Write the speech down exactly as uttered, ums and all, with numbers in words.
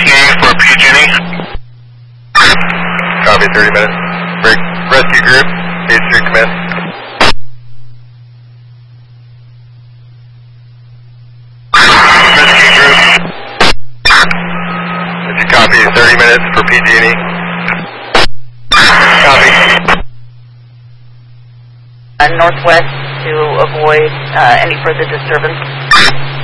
T A for P G and E. Copy, thirty minutes. Break. Rescue group, Gate three command. Rescue group. Did you copy thirty minutes for P G and E? Copy. Uh, northwest to avoid uh, any further disturbance.